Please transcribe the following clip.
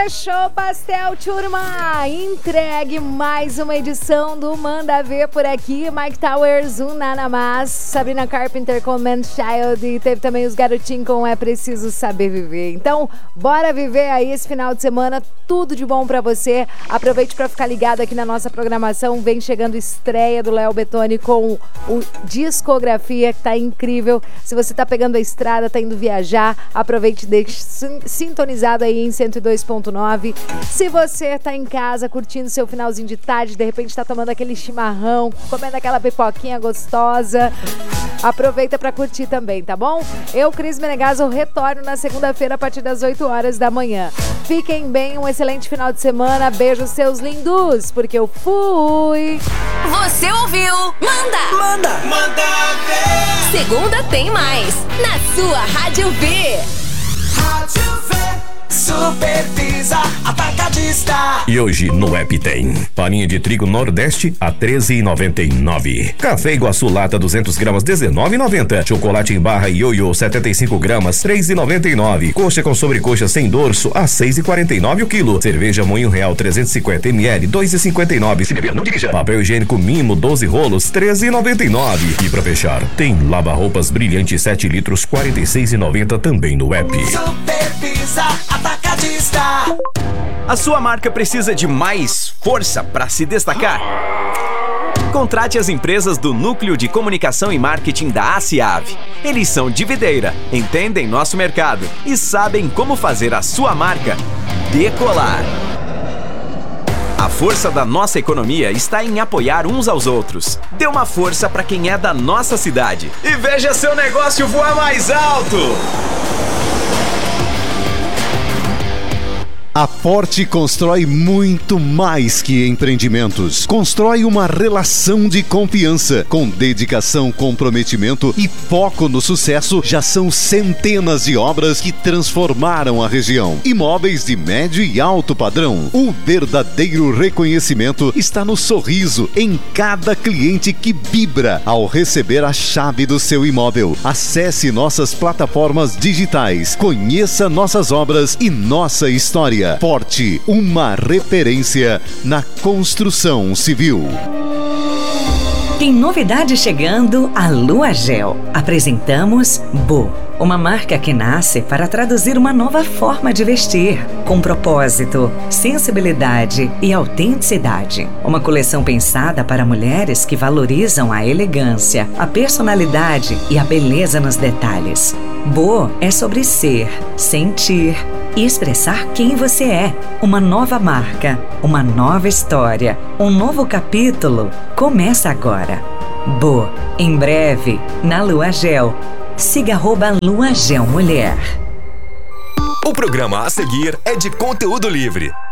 Fechou, pastel, turma! Entregue mais uma edição do Manda Ver por aqui. Mike Towers, Nana Mas, Sabrina Carpenter com Man Child e teve também os garotinhos com É Preciso Saber Viver. Então, bora viver aí esse final de semana, tudo de bom pra você. Aproveite pra ficar ligado aqui na nossa programação. Vem chegando estreia do Léo Bettoni com o Discografia, que tá incrível. Se você tá pegando a estrada, tá indo viajar, aproveite e deixe sintonizado aí em 102.9. Se você tá em casa curtindo seu finalzinho de tarde, de repente tá tomando aquele chimarrão, comendo aquela pipoquinha gostosa, aproveita pra curtir também, tá bom? Eu, Cris Menegaso, retorno na segunda-feira a partir das 8 horas da manhã. Fiquem bem, um excelente final de semana. Beijos, seus lindos, porque eu fui. Você ouviu? Manda ver. Segunda tem mais na sua Rádio V. Rádio V, Super Pizza Atacadista. E hoje no app tem farinha de trigo Nordeste a R$13,99. Café Iguaçu lata 200 gramas R$19,90. Chocolate em barra Ioiô 75 gramas R$3,99. Coxa com sobrecoxa sem dorso a R$6,49 o quilo. Cerveja Moinho Real 350 ml R$2,59. Se beber não dirija. Papel higiênico Mimo 12 rolos R$13,99. E pra fechar, tem lava-roupas brilhante 7 litros R$46,90 também no app. Super Pizza Atacadista. A sua marca precisa de mais força para se destacar? Contrate as empresas do Núcleo de Comunicação e Marketing da ACIAV. Eles são de videira, entendem nosso mercado e sabem como fazer a sua marca decolar. A força da nossa economia está em apoiar uns aos outros. Dê uma força para quem é da nossa cidade e veja seu negócio voar mais alto! A Forte constrói muito mais que empreendimentos. Constrói uma relação de confiança. Com dedicação, comprometimento e foco no sucesso, já são centenas de obras que transformaram a região. Imóveis de médio e alto padrão. O verdadeiro reconhecimento está no sorriso em cada cliente que vibra ao receber a chave do seu imóvel. Acesse nossas plataformas digitais. Conheça nossas obras e nossa história. Forte, uma referência na construção civil. Tem novidade chegando à Lua Gel. Apresentamos Bo, uma marca que nasce para traduzir uma nova forma de vestir, com propósito, sensibilidade e autenticidade. Uma coleção pensada para mulheres que valorizam a elegância, a personalidade e a beleza nos detalhes. Bo é sobre ser, sentir e expressar quem você é. Uma nova marca, uma nova história, um novo capítulo começa agora. Bo, em breve, na Lua Gel. Siga @Lua Gel Mulher. O programa a seguir é de conteúdo livre.